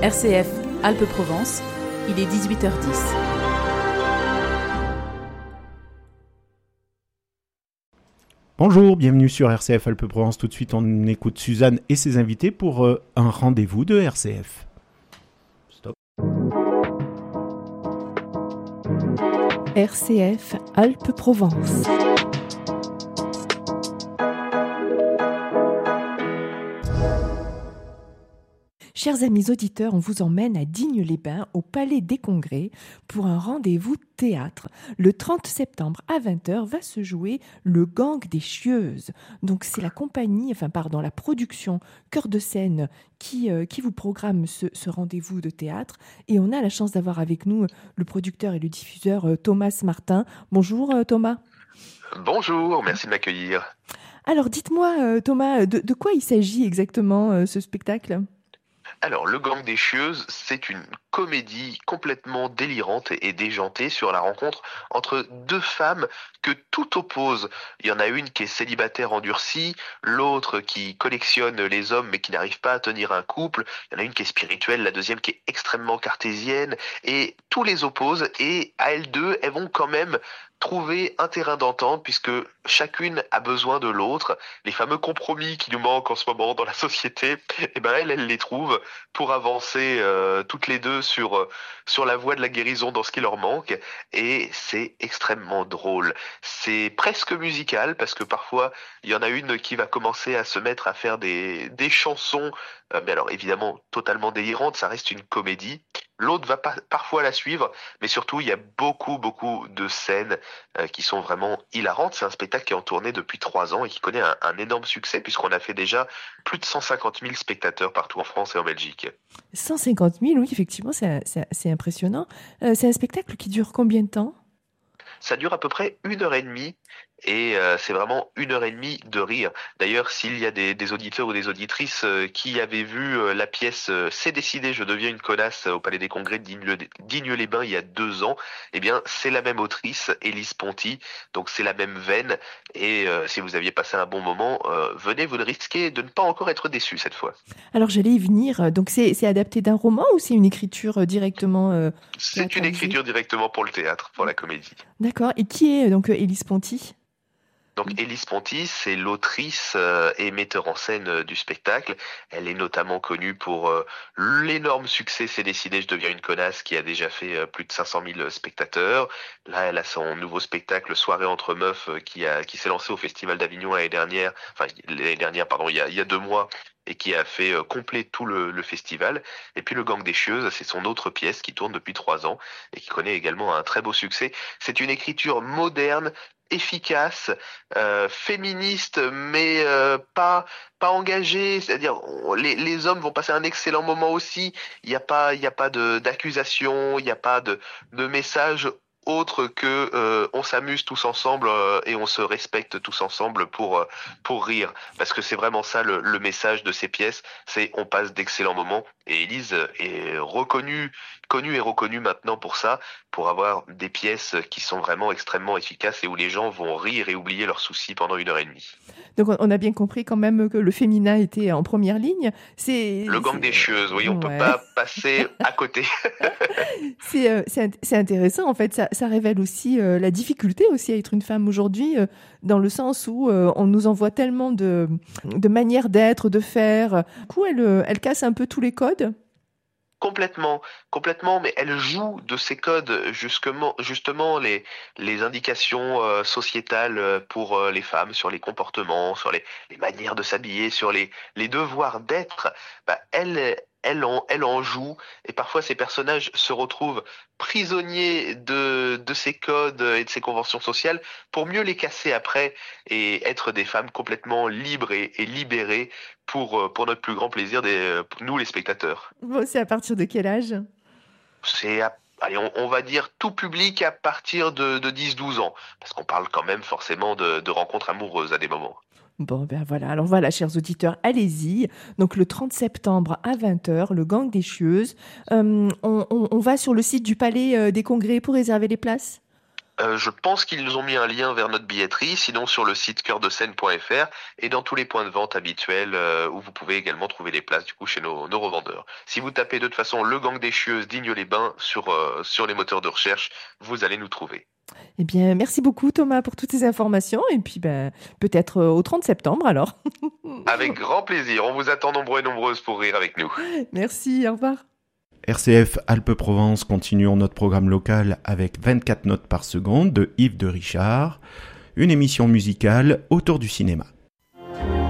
RCF Alpes-Provence, il est 18h10. Bonjour, bienvenue sur RCF Alpes-Provence. Tout de suite, on écoute Suzanne et ses invités pour un rendez-vous de RCF. Stop. RCF Alpes-Provence. Chers amis auditeurs, on vous emmène à Digne-les-Bains, au Palais des Congrès, pour un rendez-vous théâtre. Le 30 septembre à 20h va se jouer Le Gang des Chieuses. Donc c'est la production Cœur de Scène qui vous programme ce rendez-vous de théâtre. Et on a la chance d'avoir avec nous le producteur et le diffuseur Thomas Martin. Bonjour Thomas. Bonjour, merci de m'accueillir. Alors dites-moi Thomas, de quoi il s'agit exactement ce spectacle ? Alors, Le Gang des Chieuses, c'est une comédie complètement délirante et déjantée sur la rencontre entre deux femmes que tout oppose. Il y en a une qui est célibataire endurcie, l'autre qui collectionne les hommes mais qui n'arrive pas à tenir un couple. Il y en a une qui est spirituelle, la deuxième qui est extrêmement cartésienne, et tous les opposent, et à elles deux, elles vont quand même trouver un terrain d'entente puisque chacune a besoin de l'autre. Les fameux compromis qui nous manquent en ce moment dans la société, elle les trouve pour avancer toutes les deux sur la voie de la guérison dans ce qui leur manque, et c'est extrêmement drôle. C'est presque musical parce que parfois il y en a une qui va commencer à se mettre à faire des chansons, mais alors évidemment totalement délirantes, ça reste une comédie. L'autre va parfois la suivre, mais surtout il y a beaucoup de scènes qui sont vraiment hilarantes. C'est un spectacle qui est en tournée depuis 3 ans et qui connaît un énorme succès puisqu'on a fait déjà plus de 150 000 spectateurs partout en France et en Belgique. 150 000, oui, effectivement, c'est impressionnant. C'est un spectacle qui dure combien de temps ? Ça dure à peu près 1h30 et c'est vraiment 1h30 de rire. D'ailleurs, s'il y a des auditeurs ou des auditrices qui avaient vu la pièce C'est décidé, je deviens une connasse au Palais des Congrès de Digne-les-Bains il y a 2 ans, eh bien c'est la même autrice, Élise Ponty, donc c'est la même veine, et si vous aviez passé un bon moment, venez, vous ne risquez de ne pas encore être déçus cette fois. Alors j'allais y venir, donc c'est adapté d'un roman ou c'est une écriture directement C'est une écriture directement pour le théâtre, pour la comédie. D'accord, et qui est donc Élise Ponty ? Donc Élise Ponty, c'est l'autrice et metteur en scène du spectacle. Elle est notamment connue pour l'énorme succès C'est décidé, je deviens une connasse, qui a déjà fait plus de 500 000 spectateurs. Là, elle a son nouveau spectacle Soirée entre meufs qui s'est lancé au Festival d'Avignon l'année dernière, il y a 2 mois, et qui a fait complet tout le festival. Et puis Le Gang des Chieuses, c'est son autre pièce qui tourne depuis 3 ans et qui connaît également un très beau succès. C'est une écriture moderne, efficace, féministe, mais pas engagée. C'est-à-dire, les hommes vont passer un excellent moment aussi. Il n'y a pas d'accusation, il n'y a pas de message autre que on s'amuse tous ensemble et on se respecte tous ensemble pour rire. Parce que c'est vraiment ça le message de ces pièces, c'est on passe d'excellents moments. Et Élise est connue et reconnue maintenant pour ça, pour avoir des pièces qui sont vraiment extrêmement efficaces et où les gens vont rire et oublier leurs soucis pendant 1h30. Donc on a bien compris quand même que le féminin était en première ligne. Le Gang des Chieuses, oui, on peut pas passer à côté. C'est intéressant, en fait, ça révèle aussi la difficulté aussi à être une femme aujourd'hui, dans le sens où on nous envoie tellement de manières d'être, de faire. Du coup, elle casse un peu tous les codes. Complètement, mais elle joue de ces codes, justement les indications sociétales pour les femmes sur les comportements, sur les manières de s'habiller, sur les devoirs d'être. Elle en joue, et parfois ces personnages se retrouvent prisonniers de ces codes et de ces conventions sociales pour mieux les casser après et être des femmes complètement libres et libérées pour notre plus grand plaisir, nous les spectateurs. Bon, c'est à partir de quel âge ? Allez, on va dire tout public à partir de 10-12 ans, parce qu'on parle quand même forcément de rencontres amoureuses à des moments. Bon, ben voilà. Alors voilà, chers auditeurs, allez-y. Donc le 30 septembre à 20h, Le Gang des Chieuses. On va sur le site du Palais des Congrès pour réserver les places ? Je pense qu'ils nous ont mis un lien vers notre billetterie, sinon sur le site cœurdescène.fr et dans tous les points de vente habituels où vous pouvez également trouver des places du coup chez nos revendeurs. Si vous tapez de toute façon le gang des chieuses Digne-les-Bains sur les moteurs de recherche, vous allez nous trouver. Eh bien, merci beaucoup Thomas pour toutes ces informations et puis peut-être au 30 septembre alors. Avec grand plaisir, on vous attend nombreux et nombreuses pour rire avec nous. Merci, au revoir. RCF Alpes-Provence, continuons notre programme local avec 24 notes par seconde de Yves de Richard, une émission musicale autour du cinéma.